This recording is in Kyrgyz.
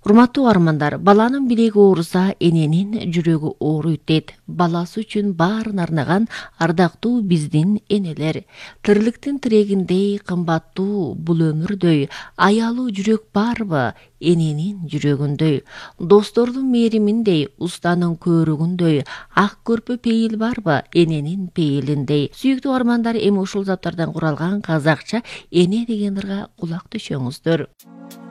Урматтуу армандар, баланын билеги ооруса, эненин жүрөгү ооруйт дейт. Баласы үчүн баарын арнаган ардактуу биздин энелер. Тирликтин тирегиндей кымбаттуу бул өмүрдөй, аялуу жүрөк барбы эненин жүрөгүндөй. Достордун мээриминдей, устанын көрүгүндөй, ак көрпө пейил барбы эненин пейилиндей. Сүйүктүү армандар, эми ушул заптардан куралган казакча эне деген ырга кулак түшөңүздөр.